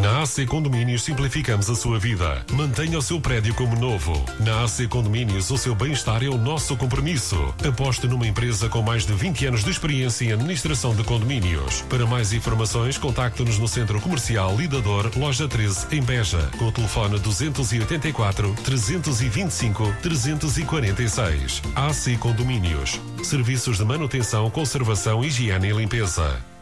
Na AC Condomínios simplificamos a sua vida. Mantenha o seu prédio como novo. Na AC Condomínios, o seu bem-estar é o nosso compromisso. Aposte numa empresa com mais de 20 anos de experiência em administração de condomínios. Para mais informações, contacte-nos no Centro Comercial Lidador, Loja 13, em Beja, com o telefone 284 325 346. AC Condomínios. Serviços de manutenção, conservação, higiene e limpeza.